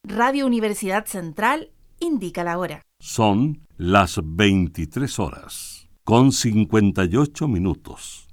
Radio Universidad Central indica la hora. Son las 23 horas, con 58 minutos.